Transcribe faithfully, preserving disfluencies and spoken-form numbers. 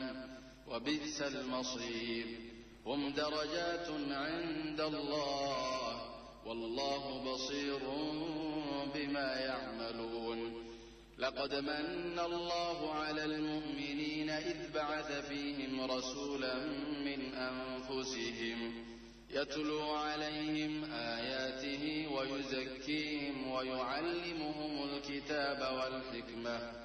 جهنم وبئس المصير. هم درجات عند الله والله بصير بما يعملون. لقد من الله على المؤمنين إذ بعث فيهم رسولا من أنفسهم يتلو عليهم آياته ويزكيهم ويعلمهم الكتاب والحكمة